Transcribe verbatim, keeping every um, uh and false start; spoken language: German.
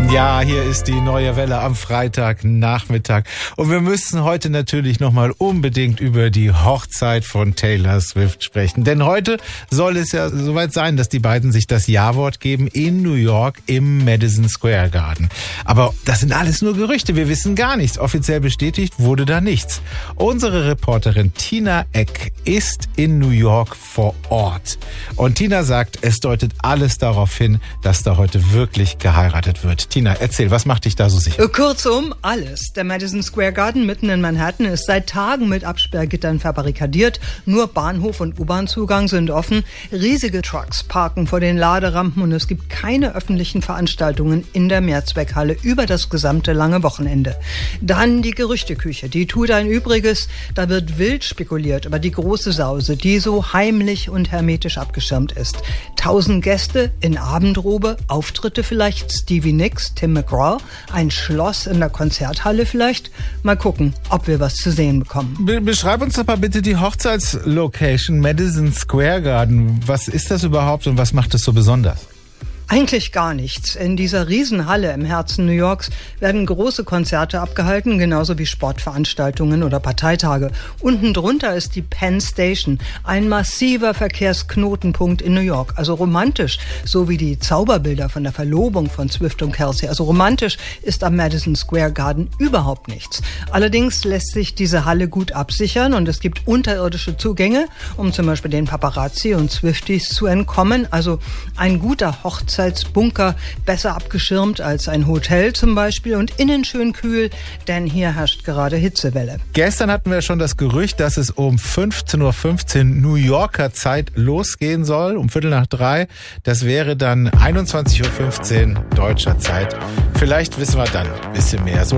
Ja, hier ist die neue Welle am Freitagnachmittag. Und wir müssen heute natürlich nochmal unbedingt über die Hochzeit von Taylor Swift sprechen. Denn heute soll es ja soweit sein, dass die beiden sich das Ja-Wort geben in New York im Madison Square Garden. Aber das sind alles nur Gerüchte. Wir wissen gar nichts. Offiziell bestätigt wurde da nichts. Unsere Reporterin Tina Eck ist in New York vor Ort. Und Tina sagt, es deutet alles darauf hin, dass da heute wirklich geheiratet wird. Tina, erzähl, was macht dich da so sicher? Kurzum, alles. Der Madison Square Garden mitten in Manhattan ist seit Tagen mit Absperrgittern verbarrikadiert. Nur Bahnhof und U-Bahn-Zugang sind offen. Riesige Trucks parken vor den Laderampen und es gibt keine öffentlichen Veranstaltungen in der Mehrzweckhalle über das gesamte lange Wochenende. Dann die Gerüchteküche, die tut ein Übriges. Da wird wild spekuliert über die große Sause, die so heimlich und hermetisch abgeschirmt ist. Tausend Gäste in Abendrobe, Auftritte vielleicht, Stevie Nicks, Tim McGraw, ein Schloss in der Konzerthalle vielleicht. Mal gucken, ob wir was zu sehen bekommen. Be- beschreib uns doch mal bitte die Hochzeitslocation Madison Square Garden. Was ist das überhaupt und was macht es so besonders? Eigentlich gar nichts. In dieser Riesenhalle im Herzen New Yorks werden große Konzerte abgehalten, genauso wie Sportveranstaltungen oder Parteitage. Unten drunter ist die Penn Station, ein massiver Verkehrsknotenpunkt in New York. Also romantisch, so wie die Zauberbilder von der Verlobung von Swift und Kelsey. Also romantisch ist am Madison Square Garden überhaupt nichts. Allerdings lässt sich diese Halle gut absichern und es gibt unterirdische Zugänge, um zum Beispiel den Paparazzi und Swifties zu entkommen. Also ein guter Hochzeits Bunker, besser abgeschirmt als ein Hotel zum Beispiel und innen schön kühl, denn hier herrscht gerade Hitzewelle. Gestern hatten wir schon das Gerücht, dass es um fünfzehn Uhr fünfzehn New Yorker Zeit losgehen soll, um Viertel nach drei. Das wäre dann einundzwanzig Uhr fünfzehn deutscher Zeit. Vielleicht wissen wir dann ein bisschen mehr. So